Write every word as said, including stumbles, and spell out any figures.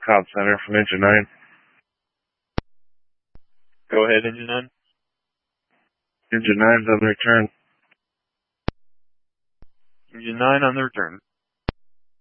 Cloud Center from Engine nine. Go ahead, Engine nine. Engine nine's on the return. Engine nine on the return.